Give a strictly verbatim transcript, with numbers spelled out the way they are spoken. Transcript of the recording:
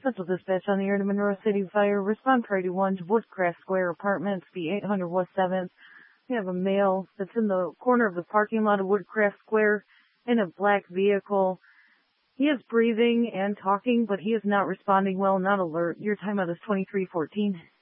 Central Dispatch on the air to Monroe City Fire. Respond priority one to Woodcraft Square Apartments, B eight hundred West seventh. We have a male that's in the corner of the parking lot of Woodcraft Square in a black vehicle. He is breathing and talking, but he is not responding well, not alert. Your timeout is twenty-three fourteen.